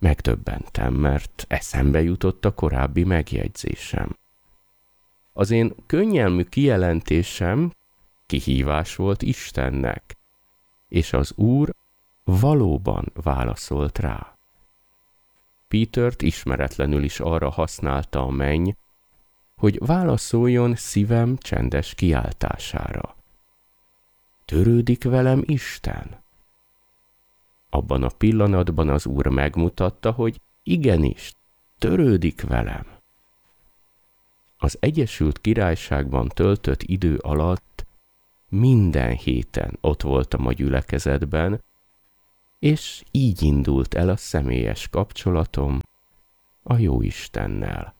Megdöbbentem, mert eszembe jutott a korábbi megjegyzésem. Az én könnyelmű kijelentésem kihívás volt Istennek, és az Úr valóban válaszolt rá. Pétert ismeretlenül is arra használta a menny, hogy válaszoljon szívem csendes kiáltására. Törődik velem Isten? Abban a pillanatban az Úr megmutatta, hogy igenis, törődik velem. Az Egyesült Királyságban töltött idő alatt minden héten ott voltam a gyülekezetben, és így indult el a személyes kapcsolatom a Jóistennel.